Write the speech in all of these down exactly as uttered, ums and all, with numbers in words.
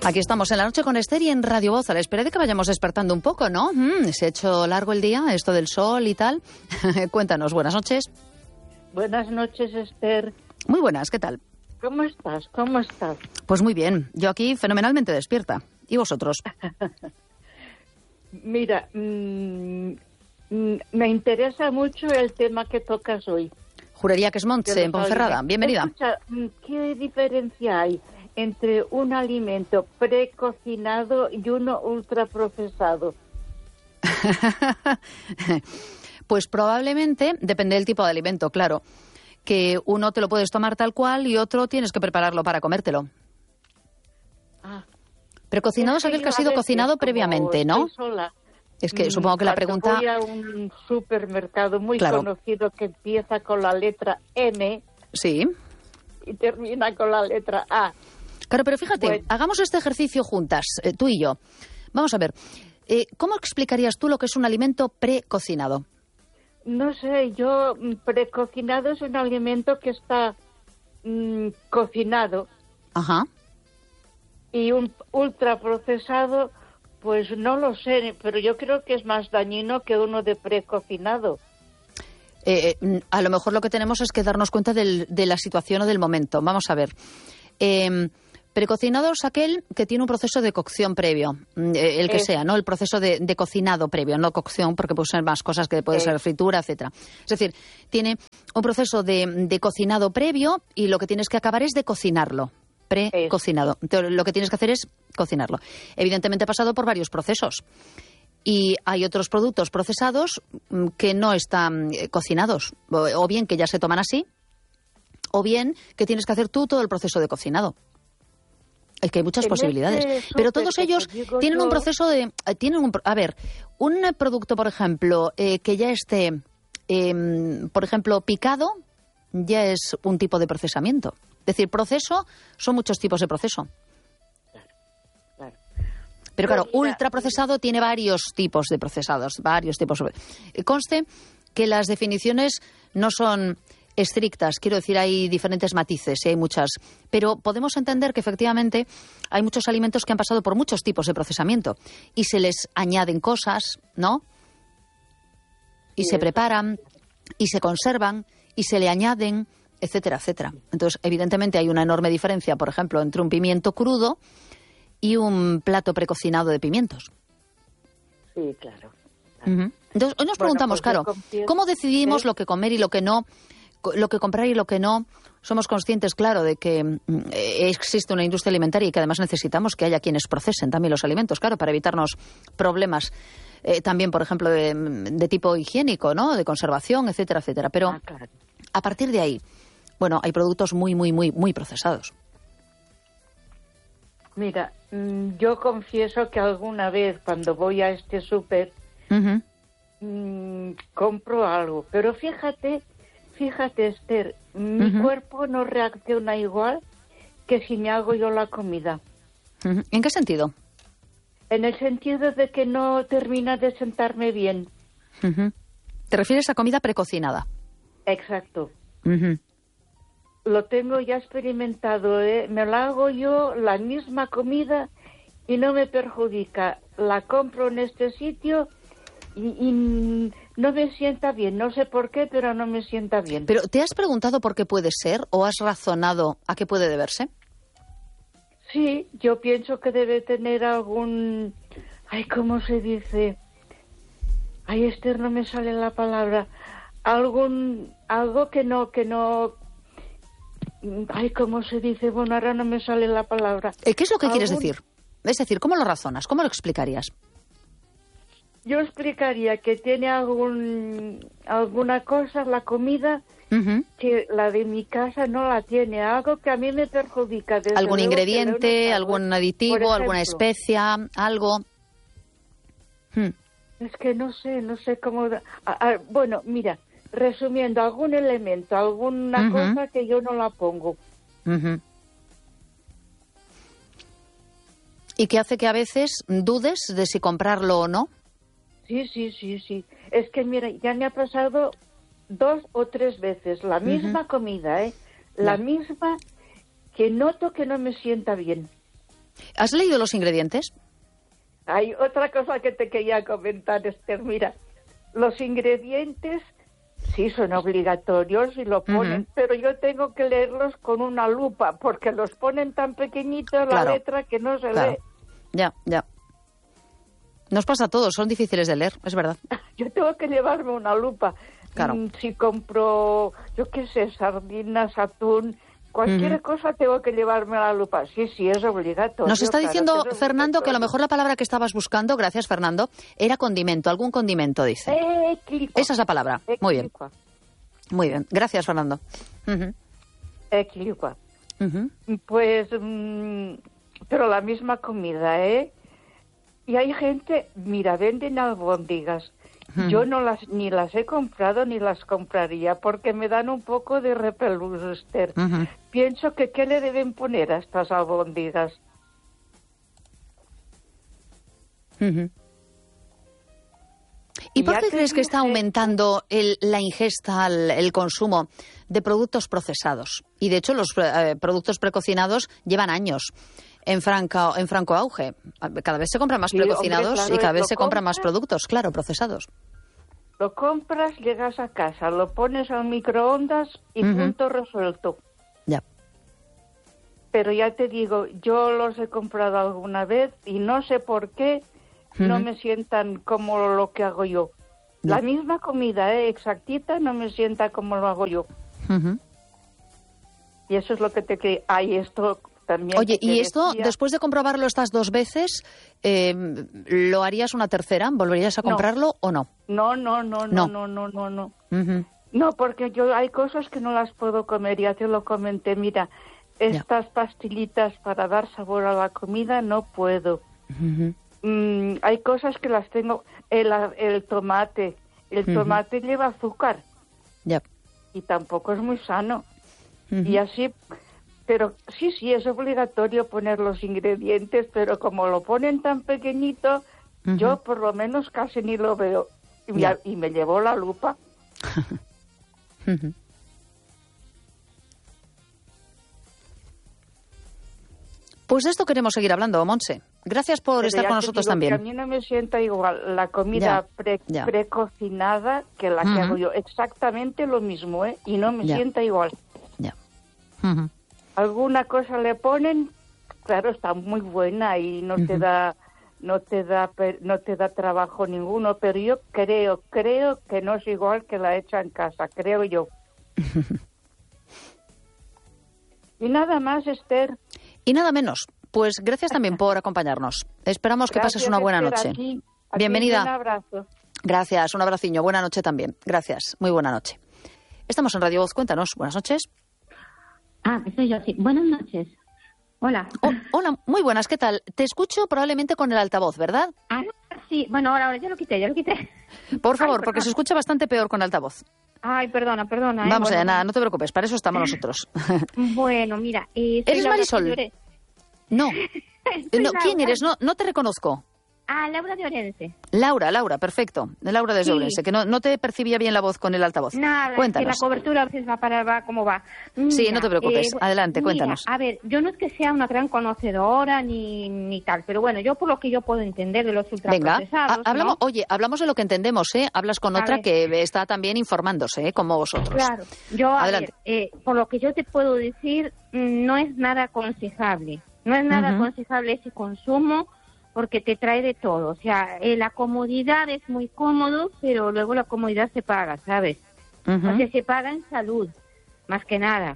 Aquí estamos en La Noche con Esther y en Radio Voz, a la espera de que vayamos despertando un poco, ¿no? Mm, se ha hecho largo el día, esto del sol y tal. Cuéntanos, buenas noches. Buenas noches, Esther. Muy buenas, ¿qué tal? ¿Cómo estás? ¿Cómo estás? Pues muy bien, yo aquí fenomenalmente despierta. ¿Y vosotros? Mira, mmm, mmm, me interesa mucho el tema que tocas hoy. Jurería que es Montse, en Ponferrada. Bienvenida. Escucha, ¿qué diferencia hay entre un alimento precocinado y uno ultraprocesado? Pues probablemente, depende del tipo de alimento, claro, que uno te lo puedes tomar tal cual y otro tienes que prepararlo para comértelo. Ah. Precocinado es aquel que ha sido cocinado previamente, ¿no? Sola. Es que supongo que la pregunta... Voy a un supermercado muy claro. conocido que empieza con la letra M. Sí. Y termina con la letra A. Claro, pero fíjate, bueno. hagamos este ejercicio juntas, eh, tú y yo. Vamos a ver, eh, ¿cómo explicarías tú lo que es un alimento precocinado? No sé, yo, precocinado es un alimento que está mmm, cocinado. Ajá. Y un ultraprocesado, pues no lo sé, pero yo creo que es más dañino que uno de precocinado. Eh, a lo mejor lo que tenemos es que darnos cuenta del, de la situación o del momento. Vamos a ver. Eh, precocinado es aquel que tiene un proceso de cocción previo, eh, el que eh. sea, ¿no? El proceso de, de cocinado previo, no cocción, porque puede ser más cosas que puede eh. ser fritura, etcétera. Es decir, tiene un proceso de, de cocinado previo y lo que tienes que acabar es de cocinarlo. Precocinado. Entonces, lo que tienes que hacer es cocinarlo. Evidentemente ha pasado por varios procesos. Y hay otros productos procesados que no están cocinados. O bien que ya se toman así, o bien que tienes que hacer tú todo el proceso de cocinado. Es que hay muchas en posibilidades. Este Pero todos ellos tienen yo... un proceso de... tienen un, A ver, un producto, por ejemplo, eh, que ya esté, eh, por ejemplo, picado, ya es un tipo de procesamiento. Es decir, proceso, son muchos tipos de proceso. Claro, claro. Pero claro, ultraprocesado tiene varios tipos de procesados, varios tipos. Conste que las definiciones no son estrictas, quiero decir, hay diferentes matices y hay muchas, pero podemos entender que efectivamente hay muchos alimentos que han pasado por muchos tipos de procesamiento y se les añaden cosas, ¿no? Y sí, se preparan, y se conservan, y se le añaden... etcétera, etcétera. Entonces, evidentemente hay una enorme diferencia, por ejemplo, entre un pimiento crudo y un plato precocinado de pimientos. Sí, claro. claro. Uh-huh. Entonces, hoy nos preguntamos, bueno, pues claro, ¿cómo decidimos ¿eh? lo que comer y lo que no, lo que comprar y lo que no? Somos conscientes, claro, de que eh, existe una industria alimentaria y que además necesitamos que haya quienes procesen también los alimentos, claro, para evitarnos problemas eh, también, por ejemplo, de, de tipo higiénico, ¿no? De conservación, etcétera, etcétera. Pero ah, claro. a partir de ahí, bueno, hay productos muy, muy, muy, muy procesados. Mira, yo confieso que alguna vez cuando voy a este súper uh-huh. mmm, compro algo, pero fíjate, fíjate, Esther, mi uh-huh. cuerpo no reacciona igual que si me hago yo la comida. Uh-huh. ¿En qué sentido? En el sentido de que no termina de sentarme bien. Uh-huh. ¿Te refieres a comida precocinada? Exacto. Uh-huh. Lo tengo ya experimentado, ¿eh? Me la hago yo, la misma comida, y no me perjudica. La compro en este sitio y, y no me sienta bien. No sé por qué, pero no me sienta bien. ¿Pero te has preguntado por qué puede ser o has razonado a qué puede deberse? Sí, yo pienso que debe tener algún... Ay, ¿cómo se dice? Ay, Esther, no me sale la palabra. Algún... Algo que no... que no Ay, ¿cómo se dice? Bueno, ahora no me sale la palabra. ¿Qué es lo que ¿Algún... quieres decir? Es decir, ¿cómo lo razonas? ¿Cómo lo explicarías? Yo explicaría que tiene algún alguna cosa, la comida, uh-huh. que la de mi casa no la tiene. Algo que a mí me perjudica. Desde ¿algún luego, ingrediente, algún aditivo, ejemplo, alguna especia, algo? Hmm. Es que no sé, no sé cómo... Ah, ah, bueno, mira... Resumiendo, algún elemento, alguna uh-huh. cosa que yo no la pongo. Uh-huh. ¿Y qué hace que a veces dudes de si comprarlo o no? Sí, sí, sí, sí. Es que, mira, ya me ha pasado dos o tres veces la misma uh-huh. comida, ¿eh? La uh-huh. misma, que noto que no me sienta bien. ¿Has leído los ingredientes? Hay otra cosa que te quería comentar, Esther. Mira, los ingredientes sí son obligatorios y lo ponen, uh-huh. pero yo tengo que leerlos con una lupa porque los ponen tan pequeñitos claro. la letra que no se claro. lee. Ya, ya. Nos pasa a todos, son difíciles de leer, es verdad. Yo tengo que llevarme una lupa. Claro. Si compro, yo qué sé, sardinas, atún, cualquier uh-huh. cosa tengo que llevarme la lupa. Sí, sí, es obligatorio. Nos está diciendo claro, Fernando que a lo mejor la palabra que estabas buscando, gracias Fernando, era condimento, algún condimento, dice. Equilicua. Esa es la palabra. Equilicua. Muy bien. Muy bien. Gracias, Fernando. Uh-huh. Equilicua. Uh-huh. Pues, mmm, pero la misma comida, ¿eh? Y hay gente, mira, venden albóndigas. Uh-huh. Yo no las ni las he comprado ni las compraría porque me dan un poco de repelús, Esther. Uh-huh. Pienso que ¿qué le deben poner a estas albóndigas? Uh-huh. ¿Y por qué crees que está aumentando el, la ingesta, el, el consumo de productos procesados? Y de hecho los eh, productos precocinados llevan años en franco, en franco auge. Cada vez se compran más sí, precocinados hombre, claro, y cada vez se compran más productos, claro, procesados. Lo compras, llegas a casa, lo pones al microondas y uh-huh. punto resuelto. Ya. Pero ya te digo, yo los he comprado alguna vez y no sé por qué uh-huh. no me sientan como lo que hago yo. Ya. La misma comida, ¿eh? exactita, no me sienta como lo hago yo. Uh-huh. Y eso es lo que te que hay esto también. Oye, ¿y esto, decía... después de comprobarlo estas dos veces, eh, lo harías una tercera? ¿Volverías a comprarlo no. o no? No, no, no, no, no, no, no, no. Uh-huh. No, porque yo hay cosas que no las puedo comer, ya te lo comenté. Mira, estas ya. pastillitas para dar sabor a la comida no puedo. Uh-huh. Mm, hay cosas que las tengo. El, el tomate, el uh-huh. tomate lleva azúcar. Ya. Y tampoco es muy sano. Uh-huh. Y así... Pero sí, sí, es obligatorio poner los ingredientes, pero como lo ponen tan pequeñito, uh-huh. yo por lo menos casi ni lo veo. Y, yeah. me, y me llevó la lupa. uh-huh. Pues de esto queremos seguir hablando, Montse. Gracias por pero estar con nosotros digo también. Que a mí no me sienta igual la comida ya. pre, ya. precocinada que la uh-huh. que hago yo. Exactamente lo mismo, ¿eh? Y no me ya. sienta igual. Ya. Uh-huh. Alguna cosa le ponen, claro, está muy buena y no uh-huh. te da no te da no te da trabajo ninguno, pero yo creo, creo que no es igual que la hecha en casa, creo yo. Y nada más, Esther. Y nada menos. Pues gracias también por acompañarnos. Esperamos que gracias, pases una buena Esther, noche. Aquí, aquí Bienvenida. Un abrazo. Gracias, un abraciño. Buena noche también. Gracias. Muy buena noche. Estamos en Radio Voz. Cuéntanos. Buenas noches. Ah, soy yo, sí. Buenas noches. Hola. Oh, hola, muy buenas, ¿qué tal? Te escucho probablemente con el altavoz, ¿verdad? Ah, sí. Bueno, ahora, ahora ya lo quité, ya lo quité. Por favor, Ay, porque se escucha bastante peor con altavoz. Ay, perdona, perdona. ¿eh? Vamos bueno, allá, nada, no te preocupes, para eso estamos nosotros. Bueno, mira... Eh, ¿Eres Marisol? No. no ¿Quién eres? No, no te reconozco. Ah, Laura de Orense. Laura, Laura, perfecto. Laura desde sí. Orense, que no, no te percibía bien la voz con el altavoz. Nada, cuéntanos. Que la cobertura a veces va para va como va. Mira, sí, no te preocupes. Eh, Adelante, mira, cuéntanos. A ver, yo no es que sea una gran conocedora ni, ni tal, pero bueno, yo por lo que yo puedo entender de los ultraprocesados... Venga, hablamos, ¿no? Oye, hablamos de lo que entendemos, ¿eh? Hablas con a otra ver. que está también informándose, ¿eh? Como vosotros. Claro, yo, a Adelante. ver, eh, por lo que yo te puedo decir, no es nada aconsejable. No es nada uh-huh. aconsejable ese consumo... porque te trae de todo. O sea, eh, la comodidad es muy cómodo, pero luego la comodidad se paga, ¿sabes? Uh-huh. O sea, se paga en salud, más que nada.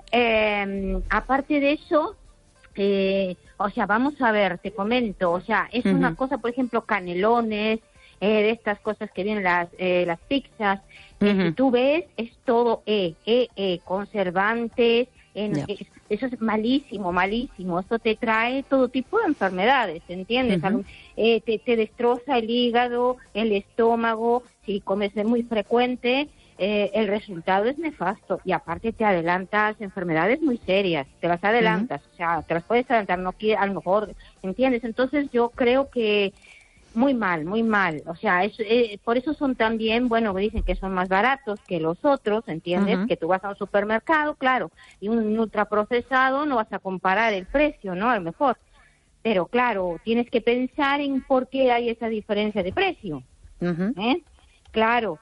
Eh, aparte de eso, eh, o sea, vamos a ver, te comento, o sea, es uh-huh. una cosa, por ejemplo, canelones, eh, de estas cosas que vienen las eh, las pizzas, uh-huh. eh, si tú ves, es todo E, E, E, conservantes, Eh, yeah. Eso es malísimo, malísimo. Esto te trae todo tipo de enfermedades, ¿entiendes? Uh-huh. Eh, te, te destroza el hígado, el estómago. Si comes de muy frecuente, eh, el resultado es nefasto. Y aparte te adelantas enfermedades muy serias. Te las adelantas. Uh-huh. O sea, te las puedes adelantar, no a lo mejor, ¿entiendes? Entonces yo creo que muy mal, muy mal. O sea, es, eh, por eso son también, bueno, dicen que son más baratos que los otros, ¿entiendes? Uh-huh. Que tú vas a un supermercado, claro, y un ultraprocesado no vas a comparar el precio, ¿no? A lo mejor. pero claro, tienes que pensar en por qué hay esa diferencia de precio. Uh-huh. ¿Eh? Claro.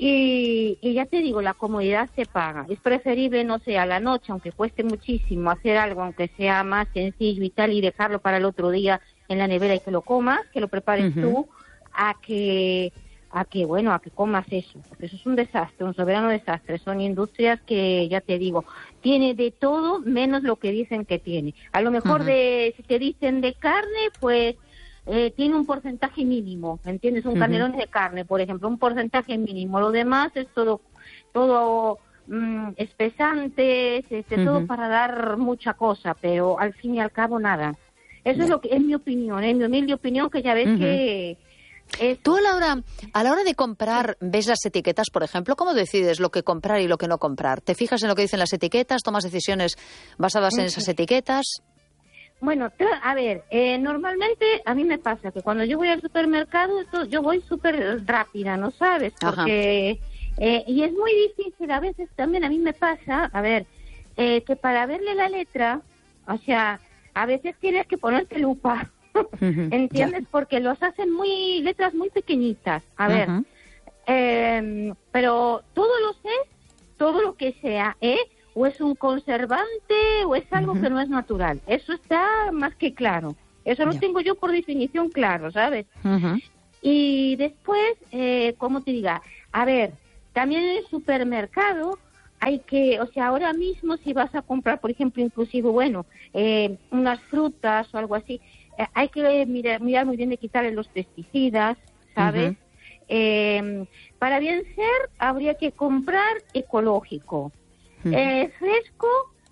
Y, y ya te digo, la comodidad se paga. Es preferible, no sé, a la noche, aunque cueste muchísimo, hacer algo, aunque sea más sencillo y tal, y dejarlo para el otro día en la nevera y que lo comas, que lo prepares uh-huh. tú, a que, a que, bueno, a que comas eso. Porque eso es un desastre, un soberano desastre. Son industrias que, ya te digo, tiene de todo menos lo que dicen que tiene. A lo mejor uh-huh. de, si te dicen de carne, pues... Eh, tiene un porcentaje mínimo, ¿me entiendes? Un uh-huh. canelón de carne, por ejemplo, un porcentaje mínimo. Lo demás es todo, todo mm, espesantes, este, uh-huh. todo para dar mucha cosa, pero al fin y al cabo nada. Eso yeah. es lo que es mi opinión, es mi humilde opinión, que ya ves uh-huh. que... Es... Tú, Laura, a la hora de comprar, ¿ves las etiquetas, por ejemplo? ¿Cómo decides lo que comprar y lo que no comprar? ¿Te fijas en lo que dicen las etiquetas? ¿Tomas decisiones basadas uh-huh. en esas etiquetas? Bueno, a ver, eh, normalmente a mí me pasa que cuando yo voy al supermercado, esto, yo voy súper rápida, ¿no sabes? Porque eh, y es muy difícil, a veces también a mí me pasa, a ver, eh, que para verle la letra, o sea, a veces tienes que ponerte lupa, uh-huh. ¿entiendes? Yeah. Porque los hacen muy, letras muy pequeñitas, a ver, uh-huh. eh, pero todo lo sé, todo lo que sea, ¿eh? O es un conservante o es algo uh-huh. que no es natural. Eso está más que claro. Eso lo yeah. tengo yo por definición claro, ¿sabes? Uh-huh. Y después, eh, ¿cómo te diga? A ver, también en el supermercado hay que, o sea, ahora mismo si vas a comprar, por ejemplo, inclusive, bueno, eh, unas frutas o algo así, eh, hay que mirar, mirar muy bien de quitarle los pesticidas, ¿sabes? Uh-huh. Eh, para bien ser, habría que comprar ecológico. Eh, fresco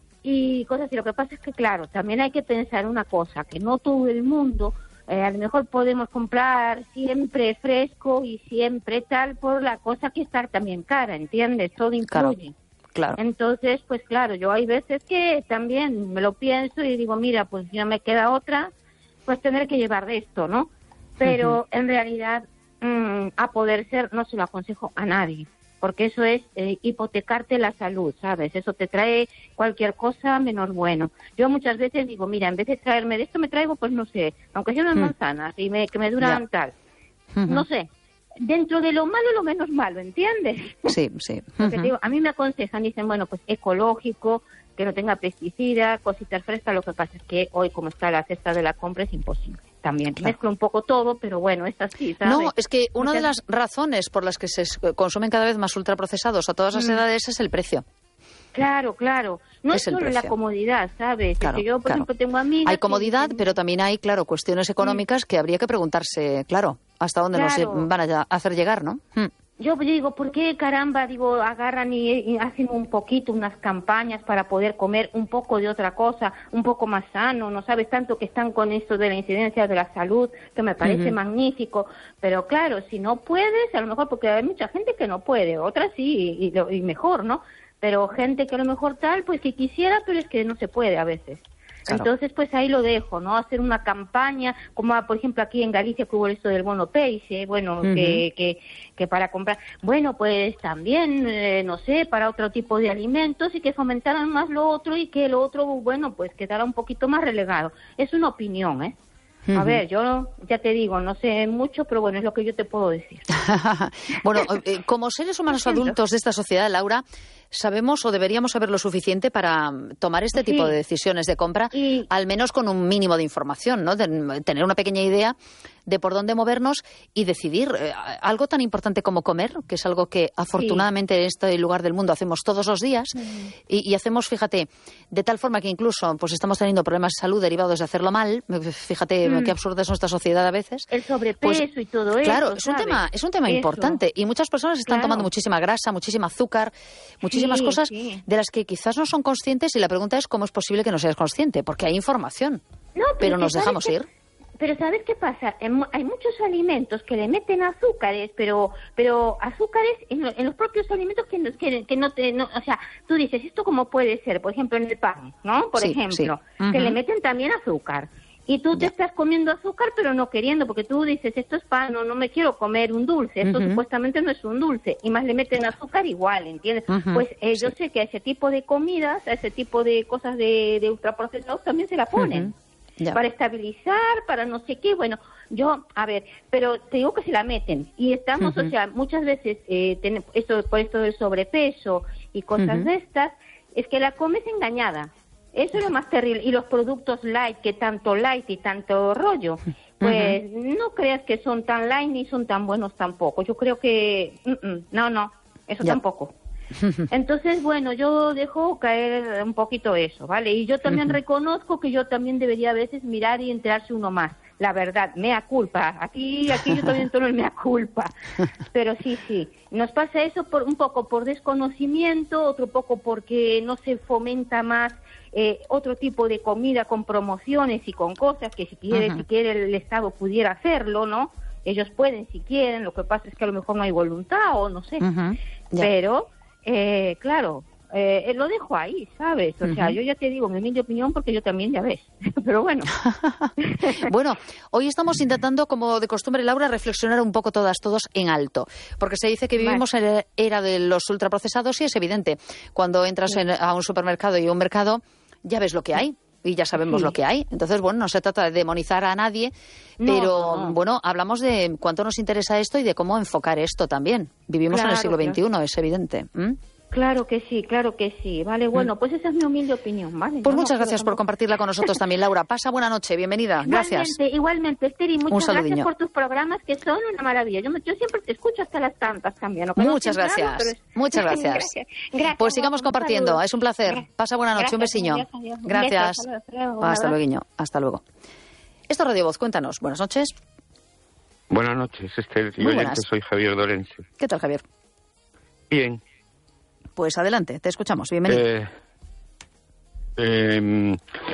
y cosas así. Lo que pasa es que, claro, también hay que pensar una cosa, que no todo el mundo, eh, a lo mejor podemos comprar siempre fresco y siempre tal, por la cosa que está también cara, ¿entiendes? Todo incluye. Claro, claro. Entonces, pues claro, yo hay veces que también me lo pienso y digo, mira, pues ya me queda otra, pues tener que llevar de esto, ¿no? Pero uh-huh. en realidad, mmm, a poder ser, no se lo aconsejo a nadie. Porque eso es eh, hipotecarte la salud, ¿sabes? Eso te trae cualquier cosa menos bueno. Yo muchas veces digo, mira, en vez de traerme de esto, me traigo, pues no sé, aunque sea unas mm. manzanas y me, que me duran yeah. tal. Uh-huh. No sé, dentro de lo malo, lo menos malo, ¿entiendes? Sí, sí. Uh-huh. Porque te digo, a mí me aconsejan, dicen, bueno, pues ecológico, que no tenga pesticidas, cositas frescas. Lo que pasa es que hoy, como está la cesta de la compra, es imposible. También claro. mezclo un poco todo, pero bueno, es así, ¿sabes? No, es que una de las razones por las que se consumen cada vez más ultraprocesados a todas las mm. edades es el precio. Claro, claro. No es, es solo la comodidad, ¿sabes? Claro, es que yo, por claro. ejemplo, tengo amigas... Hay comodidad, que... pero también hay, claro, cuestiones económicas mm. que habría que preguntarse, claro, hasta dónde claro. nos van a hacer llegar, ¿no? Mm. Yo digo, ¿por qué caramba, digo, agarran y, y hacen un poquito, unas campañas para poder comer un poco de otra cosa, un poco más sano? No sabes tanto que están con esto de la incidencia de la salud, que me parece uh-huh. magnífico. Pero claro, si no puedes, a lo mejor, porque hay mucha gente que no puede, otras sí, y, y, y mejor, ¿no? Pero gente que a lo mejor tal, pues que quisiera, pero es que no se puede a veces. Claro. Entonces, pues ahí lo dejo, ¿no? Hacer una campaña, como por ejemplo aquí en Galicia que hubo esto del bono Peixe, bueno, uh-huh. que, que, que para comprar, bueno, pues también, eh, no sé, para otro tipo de alimentos y que fomentaran más lo otro y que lo otro, bueno, pues quedara un poquito más relegado. Es una opinión, ¿eh? Uh-huh. A ver, yo ya te digo, no sé mucho, pero bueno, es lo que yo te puedo decir. Bueno, eh, como seres humanos adultos de esta sociedad, Laura, sabemos o deberíamos saber lo suficiente para tomar este tipo sí. de decisiones de compra, y... al menos con un mínimo de información, ¿no? De tener una pequeña idea de por dónde movernos y decidir eh, algo tan importante como comer, que es algo que afortunadamente sí. en este lugar del mundo hacemos todos los días sí. y, y hacemos, fíjate, de tal forma que incluso pues estamos teniendo problemas de salud derivados de hacerlo mal. Fíjate mm. qué absurda es nuestra sociedad a veces. El sobrepeso pues, y todo eso. Claro, es un tema, es un tema eso. importante y muchas personas están claro. tomando muchísima grasa, muchísima azúcar, muchísimas sí, cosas sí. de las que quizás no son conscientes, y la pregunta es cómo es posible que no seas consciente, porque hay información, no, pero, pero nos dejamos que... ir. Pero ¿sabes qué pasa? Hay muchos alimentos que le meten azúcares, pero pero azúcares en, lo, en los propios alimentos que, que, que no te... No, o sea, tú dices, ¿esto cómo puede ser? Por ejemplo, en el pan, ¿no? Por sí, ejemplo, sí. Uh-huh. que le meten también azúcar. Y tú te ya. estás comiendo azúcar, pero no queriendo, porque tú dices, esto es pan, no, no me quiero comer un dulce, esto uh-huh. supuestamente no es un dulce, y más le meten azúcar igual, ¿entiendes? Uh-huh. Pues eh, sí. yo sé que a ese tipo de comidas, a ese tipo de cosas de, de ultraprocesados también se la ponen. Uh-huh. ya. Para estabilizar, para no sé qué. Bueno, yo, a ver, pero te digo que se la meten. Y estamos, uh-huh. o sea, muchas veces, eh, ten, esto, por esto del sobrepeso y cosas uh-huh. de estas, es que la comes engañada. Eso es lo más terrible. Y los productos light, que tanto light y tanto rollo, pues uh-huh. no creas que son tan light ni son tan buenos tampoco. Yo creo que, uh-uh, no, no, eso ya. tampoco. Entonces, bueno, yo dejo caer un poquito eso, ¿vale? Y yo también uh-huh. reconozco que yo también debería a veces mirar y enterarse uno más. La verdad, mea culpa. Aquí, aquí yo también tomo el mea culpa. Pero sí, sí. Nos pasa eso por un poco por desconocimiento, otro poco porque no se fomenta más eh, otro tipo de comida con promociones y con cosas que si quiere, uh-huh. si quiere el Estado pudiera hacerlo, ¿no? Ellos pueden si quieren, lo que pasa es que a lo mejor no hay voluntad o no sé. Uh-huh. Pero, eh, claro... Eh, lo dejo ahí, ¿sabes? O uh-huh. sea, yo ya te digo mi humilde opinión porque yo también ya ves, pero bueno. Bueno, hoy estamos intentando, como de costumbre, Laura, reflexionar un poco todas, todos en alto, porque se dice que vivimos vale. en la era de los ultraprocesados y es evidente, cuando entras sí. en, a un supermercado y un mercado, ya ves lo que hay. Y ya sabemos sí. lo que hay. Entonces, bueno, no se trata de demonizar a nadie, no, pero, no. bueno, hablamos de cuánto nos interesa esto y de cómo enfocar esto también. Vivimos claro, en el siglo veintiuno, claro. es evidente. ¿Mm? Claro que sí, claro que sí. Vale, bueno, pues esa es mi humilde opinión, ¿vale? Pues no, muchas no, gracias por compartirla con nosotros también, Laura. Pasa buena noche, bienvenida. Gracias. Igualmente, igualmente, Esther, y muchas gracias por tus programas que son una maravilla. Yo, yo siempre te escucho hasta las tantas también. ¿No? Muchas gracias, hablo, es... muchas gracias. gracias. gracias. Pues sigamos compartiendo, saludo. Es un placer. Gracias. Pasa buena noche, gracias, un besiño. Gracias. gracias. Hasta luego. Hasta luego. Hasta luego. Esto es Radio Voz, cuéntanos. Buenas noches. Buenas noches, Esther. Yo ya que soy Javier Dorense. ¿Qué tal, Javier? Bien. Pues adelante, te escuchamos. Bienvenido. Eh, eh,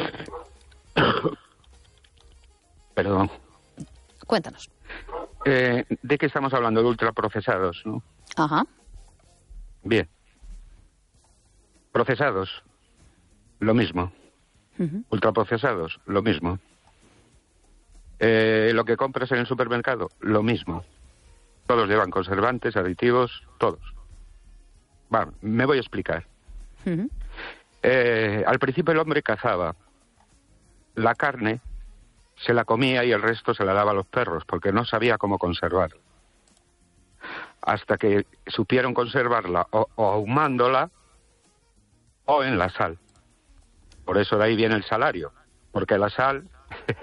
perdón. Cuéntanos. Eh, ¿De qué estamos hablando? De ultraprocesados, ¿no? Ajá. Bien. Procesados, lo mismo. Uh-huh. Ultraprocesados, lo mismo. Eh, lo que compras en el supermercado, lo mismo. Todos llevan conservantes, aditivos, todos. Va, me voy a explicar. Uh-huh. Eh, al principio el hombre cazaba. La carne se la comía y el resto se la daba a los perros, porque no sabía cómo conservarla. Hasta que supieron conservarla o, o ahumándola o en la sal. Por eso de ahí viene el salario, porque la sal